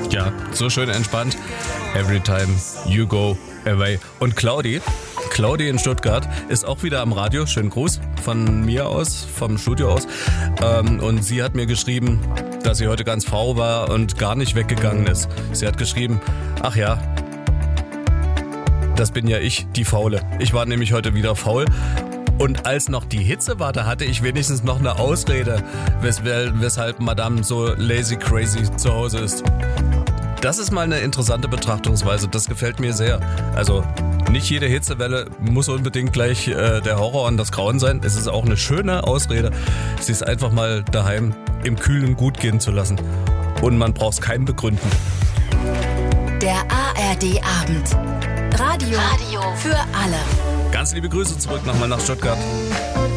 Ja, so schön entspannt. Every time you go away. Und Claudi in Stuttgart ist auch wieder am Radio. Schönen Gruß von mir aus, vom Studio aus. Und sie hat mir geschrieben, dass sie heute ganz faul war und gar nicht weggegangen ist. Sie hat geschrieben, ach ja, das bin ja ich, die Faule. Ich war nämlich heute wieder faul. Und als noch die Hitze war, da hatte ich wenigstens noch eine Ausrede, weshalb Madame so lazy crazy zu Hause ist. Das ist mal eine interessante Betrachtungsweise, das gefällt mir sehr. Also nicht jede Hitzewelle muss unbedingt gleich der Horror und das Grauen sein. Es ist auch eine schöne Ausrede, sich es einfach mal daheim im Kühlen gut gehen zu lassen. Und man braucht es keinem begründen. Der ARD-Abend. Radio für alle. Ganz liebe Grüße zurück nochmal nach Stuttgart.